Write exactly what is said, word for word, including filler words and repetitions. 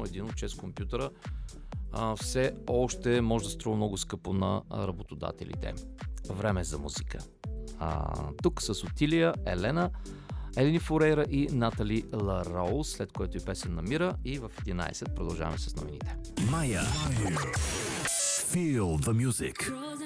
един от чрез компютъра а, все още може да струва много скъпо на работодателите. Време за музика. А, тук с Отилия, Елена, Елени Форейра и Натали Лароу, след което и песен намира, и в единайсет продължаваме с новините. Майя. Feel the music.